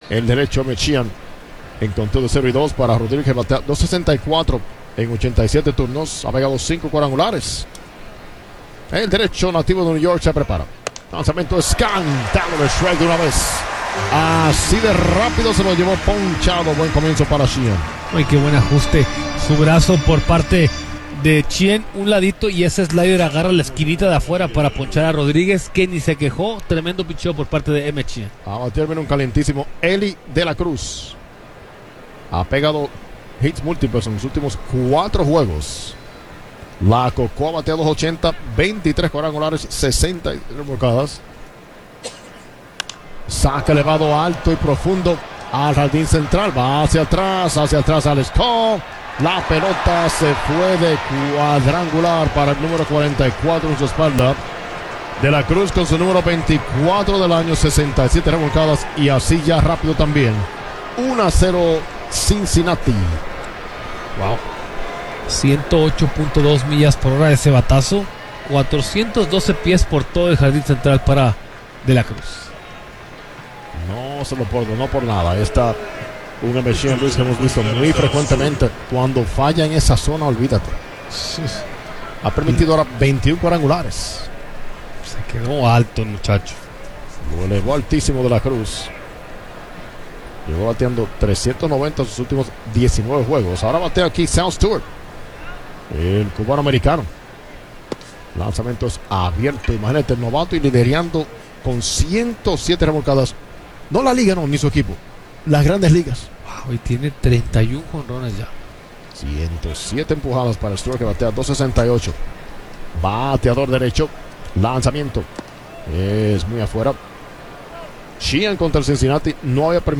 el derecho Mechian en conteo de 0-2 para Rodríguez, que batea 264 en 87 turnos. Ha pegado 5 cuadrangulares. El derecho nativo de New York se prepara. Lanzamiento es cantado de Shrek de una vez. Así de rápido se lo llevó ponchado. Buen comienzo para Sheehan. Ay, qué buen ajuste. Su brazo por parte de Chien, un ladito, y ese slider agarra la esquinita de afuera para ponchar a Rodríguez, que ni se quejó. Tremendo picheo por parte de M. Chien. A batearme un calentísimo Eli de la Cruz. Ha pegado hits múltiples en los últimos 4 juegos. La Cocoa batea 280, 23 cuadrangulares, 60 remolcadas. Saca elevado alto y profundo al jardín central. Va hacia atrás Alex Cole. La pelota se fue de cuadrangular para el número 44 en su espalda. De la Cruz con su número 24 del año, 67 remolcadas, y así ya rápido también. 1-0 Cincinnati. Wow. 108.2 millas por hora ese batazo. 412 pies por todo el jardín central para De la Cruz. No se lo puedo, no por nada. Esta una machine, Luis, que hemos visto muy frecuentemente. Cuando falla en esa zona, olvídate. Ha permitido ahora 21 cuadrangulares. Se quedó alto el muchacho. Lo elevó altísimo De la Cruz. Llegó bateando 390 en sus últimos 19 juegos. Ahora batea aquí Sal Stewart, el cubano-americano. Lanzamientos abiertos. Imagínate, el novato y liderando con 107 remolcadas. No la liga, no, ni su equipo. Las grandes ligas. Wow, y tiene 31 jonrones ya. 107 empujadas para Stewart, que batea 268. Bateador derecho. Lanzamiento. Es muy afuera. Sheehan contra el Cincinnati no había permitido